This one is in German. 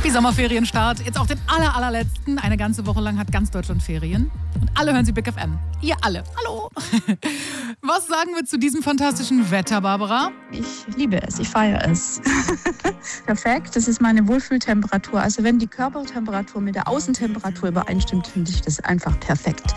Happy Sommerferienstart. Jetzt auch den allerletzten. Eine ganze Woche lang hat ganz Deutschland Ferien. Und alle hören Sie Big FM. Ihr alle. Hallo. Was sagen wir zu diesem fantastischen Wetter, Barbara? Ich liebe es, ich feiere es. Perfekt, das ist meine Wohlfühltemperatur. Also wenn die Körpertemperatur mit der Außentemperatur übereinstimmt, finde ich das einfach perfekt.